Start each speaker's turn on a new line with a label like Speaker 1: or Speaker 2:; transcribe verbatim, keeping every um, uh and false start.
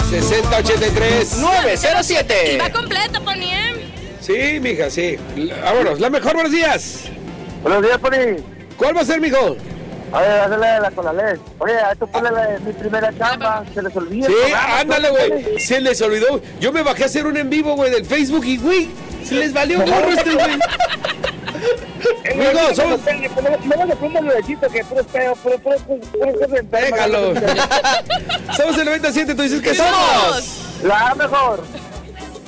Speaker 1: sesenta ochenta y tres
Speaker 2: nueve cero siete.
Speaker 3: Y va completo, Pony, ¿eh?
Speaker 1: Sí, mija, sí. Vámonos, la mejor, buenos días.
Speaker 4: Buenos días, Pony.
Speaker 1: ¿Cuál va a ser, mijo?
Speaker 4: Oye, hazle de la Conalés. Oye, a esto ponle la de mi primera chamba. Se les olvida.
Speaker 1: Sí, ándale, güey. Se les olvidó. Yo me bajé a hacer un en vivo, güey, del Facebook y, güey, se les valió gorro este, güey. Mijo, somos...
Speaker 4: No me pongo el bebecito que puro peo, puro, puro, puro,
Speaker 1: Déjalo. Somos el noventa y siete, tú dices que somos
Speaker 4: la mejor.